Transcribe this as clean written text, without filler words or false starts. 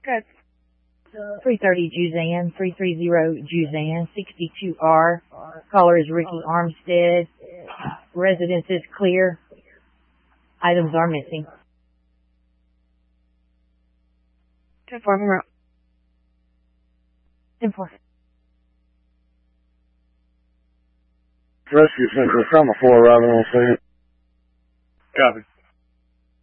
Good. 330 Juzan, 330 Juzan, 62R. Caller is Ricky Armstead. Residence is clear. Items are missing. 10-4, Monroe. 10-4. Rescue Central, Trauma 4 arriving on scene. Copy.